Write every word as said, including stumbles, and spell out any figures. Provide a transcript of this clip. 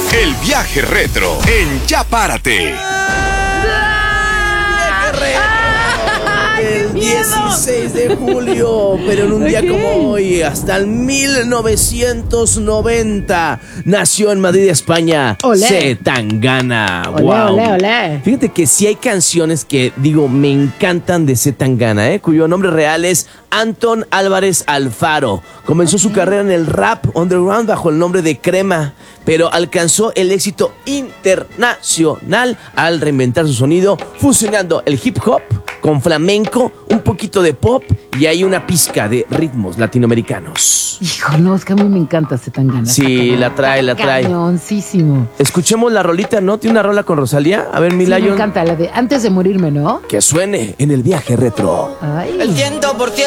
El viaje retro en Ya Párate. El dieciséis de julio, pero en un día Ok. como hoy, hasta el mil novecientos noventa, nació en Madrid, España, Olé. Zetangana. Olé, Wow. olé, olé. Fíjate que sí hay canciones que, digo, me encantan de Zetangana, ¿eh? Cuyo nombre real es Antón Álvarez Alfaro. Comenzó su carrera en el rap underground bajo el nombre de Crema, pero alcanzó el éxito internacional al reinventar su sonido, fusionando el hip hop con flamenco, un poquito de pop y hay una pizca de ritmos latinoamericanos. Hijo, no, es que a mí me encanta Zetangana. Sí, la trae, la trae. Cañoncísimo. Escuchemos la rolita, ¿no? ¿Tiene una rola con Rosalía? A ver, mi Sí, me Lion. encanta, la de Antes de morirme, ¿no? Que suene en el viaje retro. Ay. El ciento por ciento